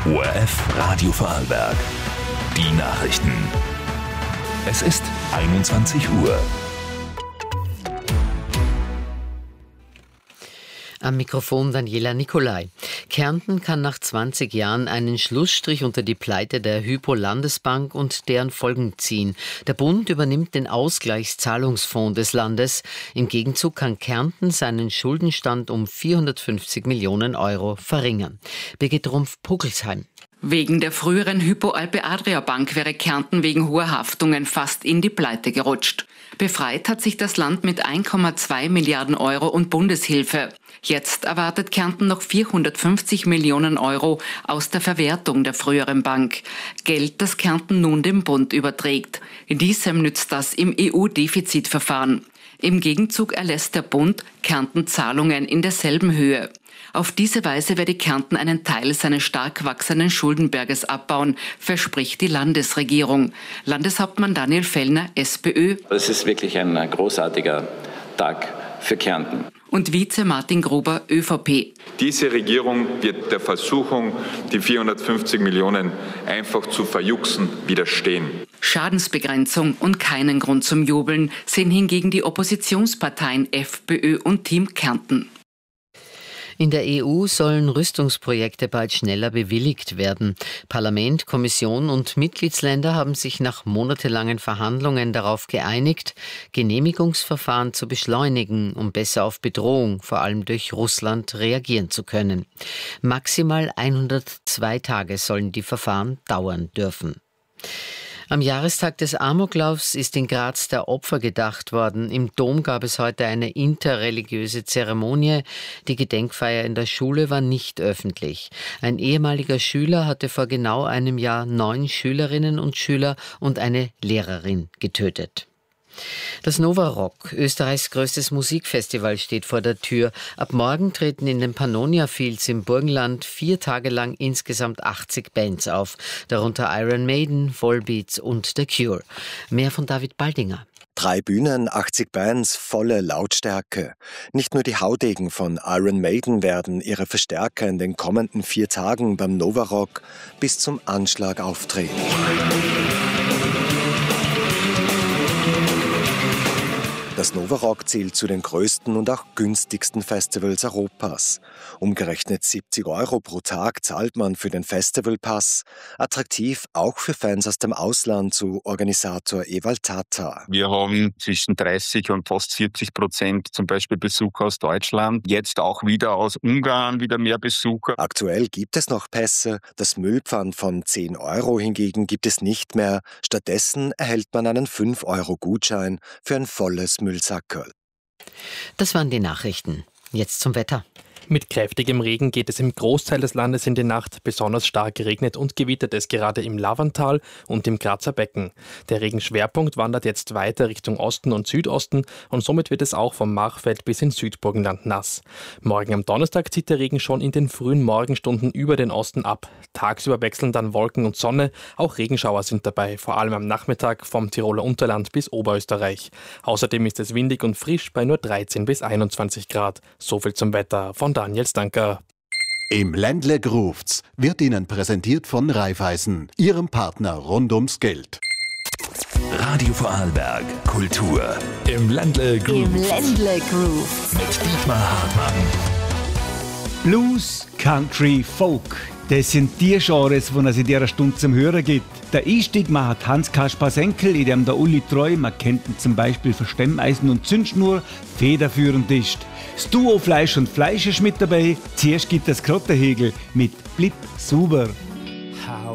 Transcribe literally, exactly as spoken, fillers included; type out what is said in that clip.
O R F Radio Vorarlberg. Die Nachrichten. Es ist einundzwanzig Uhr. Am Mikrofon Daniela Nicolai. Kärnten kann nach zwanzig Jahren einen Schlussstrich unter die Pleite der Hypo-Landesbank und deren Folgen ziehen. Der Bund übernimmt den Ausgleichszahlungsfonds des Landes. Im Gegenzug kann Kärnten seinen Schuldenstand um vierhundertfünfzig Millionen Euro verringern. Birgit Rumpf-Puckelsheim. Wegen der früheren Hypo Alpe Adria Bank wäre Kärnten wegen hoher Haftungen fast in die Pleite gerutscht. Befreit hat sich das Land mit ein Komma zwei Milliarden Euro und Bundeshilfe. Jetzt erwartet Kärnten noch vierhundertfünfzig Millionen Euro aus der Verwertung der früheren Bank. Geld, das Kärnten nun dem Bund überträgt. Diesem nützt das im E U-Defizitverfahren. Im Gegenzug erlässt der Bund Kärnten Zahlungen in derselben Höhe. Auf diese Weise werde Kärnten einen Teil seines stark wachsenden Schuldenberges abbauen, verspricht die Landesregierung. Landeshauptmann Daniel Fellner, SPÖ. Es ist wirklich ein großartiger Tag für Kärnten. Und Vize Martin Gruber, ÖVP. Diese Regierung wird der Versuchung, die vierhundertfünfzig Millionen einfach zu verjuxen, widerstehen. Schadensbegrenzung und keinen Grund zum Jubeln sehen hingegen die Oppositionsparteien FPÖ und Team Kärnten. In der E U sollen Rüstungsprojekte bald schneller bewilligt werden. Parlament, Kommission und Mitgliedsländer haben sich nach monatelangen Verhandlungen darauf geeinigt, Genehmigungsverfahren zu beschleunigen, um besser auf Bedrohung, vor allem durch Russland, reagieren zu können. Maximal hundertzwei Tage sollen die Verfahren dauern dürfen. Am Jahrestag des Amoklaufs ist in Graz der Opfer gedacht worden. Im Dom gab es heute eine interreligiöse Zeremonie. Die Gedenkfeier in der Schule war nicht öffentlich. Ein ehemaliger Schüler hatte vor genau einem Jahr neun Schülerinnen und Schüler und eine Lehrerin getötet. Das Nova Rock, Österreichs größtes Musikfestival, steht vor der Tür. Ab morgen treten in den Pannonia Fields im Burgenland vier Tage lang insgesamt achtzig Bands auf, darunter Iron Maiden, Volbeats und The Cure. Mehr von David Baldinger. Drei Bühnen, achtzig Bands, volle Lautstärke. Nicht nur die Haudegen von Iron Maiden werden ihre Verstärker in den kommenden vier Tagen beim Nova Rock bis zum Anschlag auftreten. Das Nova Rock zählt zu den größten und auch günstigsten Festivals Europas. Umgerechnet siebzig Euro pro Tag zahlt man für den Festivalpass. Attraktiv auch für Fans aus dem Ausland, so Organisator Ewald Tata. Wir haben zwischen dreißig und fast vierzig Prozent zum Beispiel Besucher aus Deutschland. Jetzt auch wieder aus Ungarn wieder mehr Besucher. Aktuell gibt es noch Pässe. Das Müllpfand von zehn Euro hingegen gibt es nicht mehr. Stattdessen erhält man einen fünf Euro Gutschein für ein volles Müllsackerl. Das waren die Nachrichten. Jetzt zum Wetter. Mit kräftigem Regen geht es im Großteil des Landes in die Nacht. Besonders stark geregnet und gewittert es gerade im Lavantal und im Grazer Becken. Der Regenschwerpunkt wandert jetzt weiter Richtung Osten und Südosten und somit wird es auch vom Machfeld bis ins Südburgenland nass. Morgen am Donnerstag zieht der Regen schon in den frühen Morgenstunden über den Osten ab. Tagsüber wechseln dann Wolken und Sonne. Auch Regenschauer sind dabei, vor allem am Nachmittag vom Tiroler Unterland bis Oberösterreich. Außerdem ist es windig und frisch bei nur dreizehn bis einundzwanzig Grad. So viel zum Wetter von Daniel Stanker. Im Ländle ruft's wird Ihnen präsentiert von Raiffeisen, Ihrem Partner rund ums Geld. Radio Vorarlberg, Kultur. Im Ländle Groove. Im Ländle Groove. Mit Dietmar Hartmann. Blues, Country, Folk. Das sind die Genres, die es in dieser Stunde zum Hören gibt. Der Einstieg macht Hans-Kaspar Senkel, in dem der Uli Treu, man kennt ihn zum Beispiel für Stemmeisen und Zündschnur, federführend ist. Das Duo Fleisch und Fleisch ist mit dabei. Zuerst gibt es Krottenhegel mit Blip Super.